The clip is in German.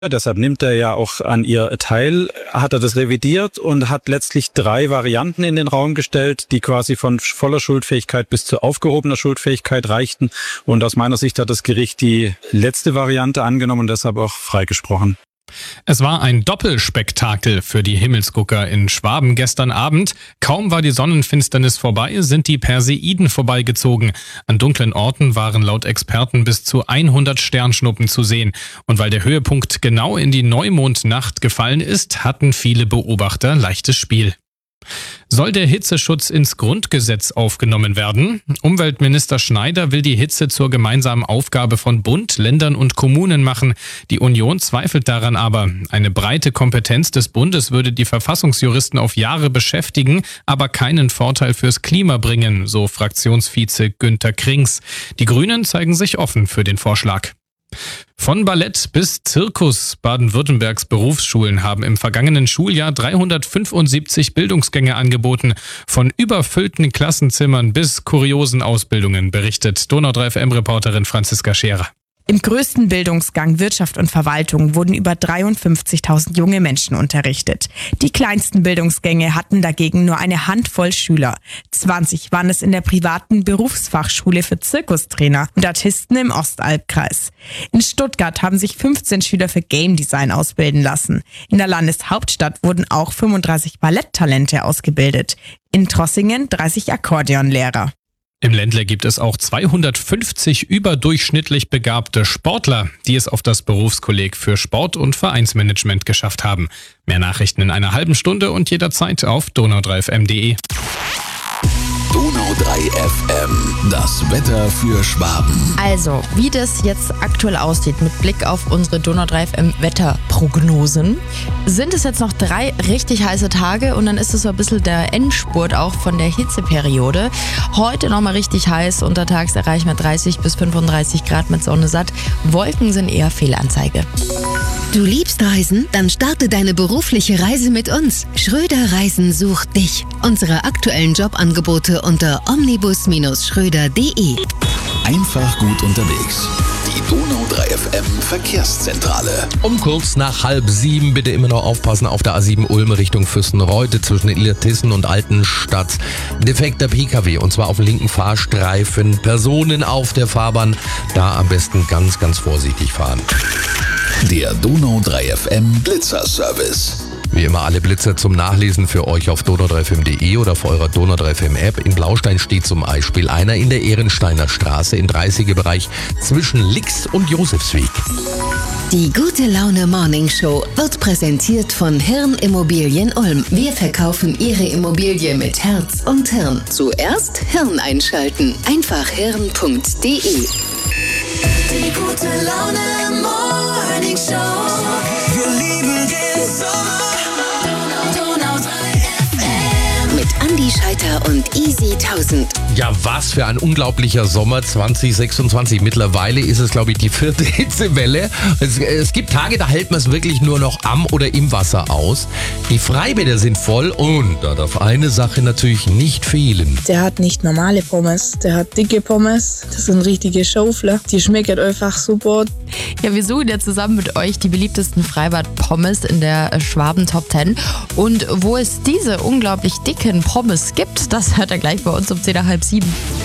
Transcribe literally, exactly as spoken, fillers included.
Ja, deshalb nimmt er ja auch an ihr teil, hat er das revidiert und hat letztlich drei Varianten in den Raum gestellt, die quasi von voller Schuldfähigkeit bis zu aufgehobener Schuldfähigkeit reichten. Und aus meiner Sicht hat das Gericht die letzte Variante angenommen und deshalb auch freigesprochen. Es war ein Doppelspektakel für die Himmelsgucker in Schwaben gestern Abend. Kaum war die Sonnenfinsternis vorbei, sind die Perseiden vorbeigezogen. An dunklen Orten waren laut Experten bis zu hundert Sternschnuppen zu sehen. Und weil der Höhepunkt genau in die Neumondnacht gefallen ist, hatten viele Beobachter leichtes Spiel. Soll der Hitzeschutz ins Grundgesetz aufgenommen werden? Umweltminister Schneider will die Hitze zur gemeinsamen Aufgabe von Bund, Ländern und Kommunen machen. Die Union zweifelt daran aber. Eine breite Kompetenz des Bundes würde die Verfassungsjuristen auf Jahre beschäftigen, aber keinen Vorteil fürs Klima bringen, so Fraktionsvize Günter Krings. Die Grünen zeigen sich offen für den Vorschlag. Von Ballett bis Zirkus. Baden-Württembergs Berufsschulen haben im vergangenen Schuljahr dreihundertfünfundsiebzig Bildungsgänge angeboten. Von überfüllten Klassenzimmern bis kuriosen Ausbildungen, berichtet Donau drei F M-Reporterin Franziska Scherer. Im größten Bildungsgang Wirtschaft und Verwaltung wurden über dreiundfünfzigtausend junge Menschen unterrichtet. Die kleinsten Bildungsgänge hatten dagegen nur eine Handvoll Schüler. zwanzig waren es in der privaten Berufsfachschule für Zirkustrainer und Artisten im Ostalbkreis. In Stuttgart haben sich fünfzehn Schüler für Game Design ausbilden lassen. In der Landeshauptstadt wurden auch fünfunddreißig Balletttalente ausgebildet. In Trossingen dreißig Akkordeonlehrer. Im Ländle gibt es auch zweihundertfünfzig überdurchschnittlich begabte Sportler, die es auf das Berufskolleg für Sport- und Vereinsmanagement geschafft haben. Mehr Nachrichten in einer halben Stunde und jederzeit auf donau drei f m punkt de. Donau drei F M, das Wetter für Schwaben. Also, wie das jetzt aktuell aussieht mit Blick auf unsere Donau drei F M Wetterprognosen, sind es jetzt noch drei richtig heiße Tage und dann ist es so ein bisschen der Endspurt auch von der Hitzeperiode. Heute nochmal richtig heiß, untertags erreichen wir dreißig bis fünfunddreißig Grad mit Sonne satt. Wolken sind eher Fehlanzeige. Du liebst Reisen? Dann starte deine berufliche Reise mit uns. Schröder Reisen sucht dich. Unsere aktuellen Jobangebote unter omnibus schröder punkt de. Einfach gut unterwegs. Die Donau drei F M Verkehrszentrale. Um kurz nach halb sieben bitte immer noch aufpassen auf der A sieben Ulm Richtung Fürstenreute zwischen Illertissen und Altenstadt. Defekter P K W und zwar auf dem linken Fahrstreifen. Personen auf der Fahrbahn, da am besten ganz, ganz vorsichtig fahren. Der Donau drei F M Blitzerservice. Wie immer alle Blitzer zum Nachlesen für euch auf donau drei f m punkt de oder auf eurer Donau drei F M App. In Blaustein steht zum Beispiel einer in der Ehrensteiner Straße im dreißiger Bereich zwischen Lix und Josefsweg. Die Gute Laune Morning Show wird präsentiert von Hirn Immobilien Ulm. Wir verkaufen Ihre Immobilie mit Herz und Hirn. Zuerst Hirn einschalten. Einfach hirn punkt de. Die Gute Laune Morning Show. Wir lieben den Sommer. Donau drei F M. Mit Andi Scheiter und Easy tausend. Ja, was für ein unglaublicher Sommer zwanzig sechsundzwanzig. Mittlerweile ist es, glaube ich, die vierte Hitzewelle. Es, es gibt Tage, da hält man es wirklich nur noch am oder im Wasser aus. Die Freibäder sind voll und da darf eine Sache natürlich nicht fehlen. Der hat nicht normale Pommes, der hat dicke Pommes. Das sind richtige Schaufler. Die schmecken einfach super. Ja, wir suchen ja zusammen mit euch die beliebtesten Freibad-Pommes in der Schwaben Top zehn. Und wo es diese unglaublich dicken Pommes gibt, das hört ihr gleich bei uns um zehn nach halb sieben.